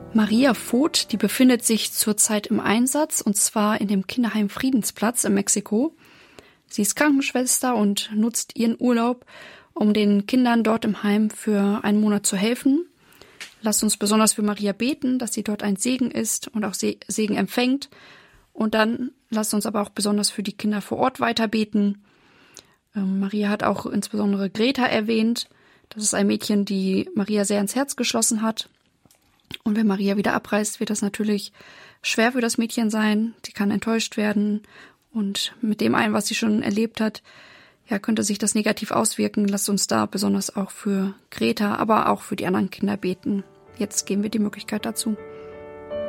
Maria Voth, die befindet sich zurzeit im Einsatz, und zwar in dem Kinderheim Friedensplatz in Mexiko. Sie ist Krankenschwester und nutzt ihren Urlaub, um den Kindern dort im Heim für einen Monat zu helfen. Lasst uns besonders für Maria beten, dass sie dort ein Segen ist und auch Segen empfängt. Und dann lasst uns aber auch besonders für die Kinder vor Ort weiter beten. Maria hat auch insbesondere Greta erwähnt. Das ist ein Mädchen, die Maria sehr ins Herz geschlossen hat. Und wenn Maria wieder abreist, wird das natürlich schwer für das Mädchen sein. Sie kann enttäuscht werden. Und mit dem einen, was sie schon erlebt hat, ja, könnte sich das negativ auswirken. Lasst uns da besonders auch für Greta, aber auch für die anderen Kinder beten. Jetzt geben wir die Möglichkeit dazu.